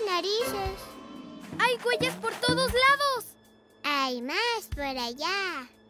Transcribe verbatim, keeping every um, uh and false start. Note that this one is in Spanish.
narices. ¡Hay huellas por todos lados! Hay más por allá.